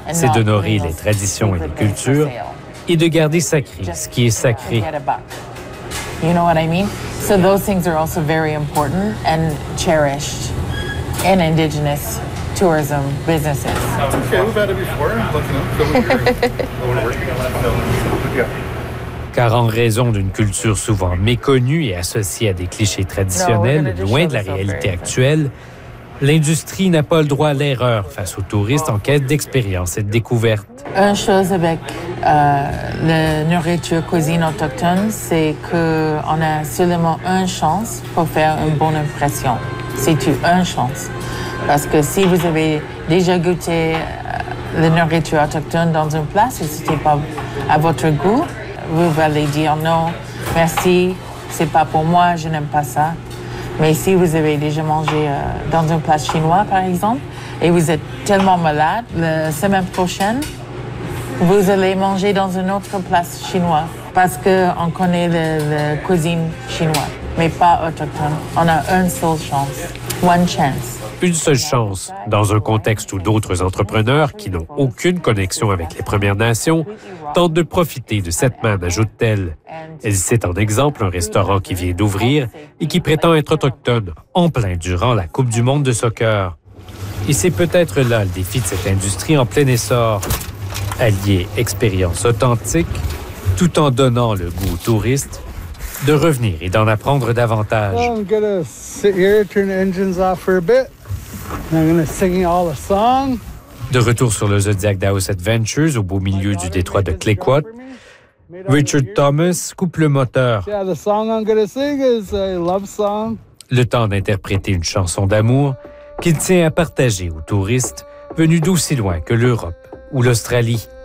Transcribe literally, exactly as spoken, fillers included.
c'est d'honorer les traditions et les cultures et de garder sacré ce qui est sacré. You know what I mean? So those things are also very important and cherished in Indigenous tourism businesses. Okay, we've had it before. Car en raison d'une culture souvent méconnue et associée à des clichés traditionnels, loin de la réalité actuelle, l'industrie n'a pas le droit à l'erreur face aux touristes en quête d'expérience et de découverte. Une chose avec euh, la nourriture cuisine autochtone, c'est qu'on a seulement une chance pour faire une bonne impression. C'est une chance. Parce que si vous avez déjà goûté euh, la nourriture autochtone dans une place et ce n'était pas à votre goût, vous allez dire non, merci, c'est pas pour moi, je n'aime pas ça. Mais si vous avez déjà mangé euh, dans une place chinoise, par exemple, et vous êtes tellement malade, la semaine prochaine, vous allez manger dans une autre place chinoise parce qu'on connaît la cuisine chinoise, mais pas autochtone. On a une seule chance, one chance. Une seule chance, dans un contexte où d'autres entrepreneurs qui n'ont aucune connexion avec les Premières Nations tentent de profiter de cette manne, ajoute-t-elle. Elle cite en exemple un restaurant qui vient d'ouvrir et qui prétend être autochtone, en plein durant la Coupe du monde de soccer. Et c'est peut-être là le défi de cette industrie en plein essor. Allier expérience authentique, tout en donnant le goût aux touristes, de revenir et d'en apprendre davantage. Well, I'm gonna sit here, turn the engines off for a bit. I'm gonna sing all the song. De retour sur le Zodiac Daos Adventures au beau milieu du détroit de Clayoquot, Richard Thomas coupe le moteur. Yeah, the song I'm gonna sing is a love song. Le temps d'interpréter une chanson d'amour qu'il tient à partager aux touristes venus d'aussi loin que l'Europe ou l'Australie.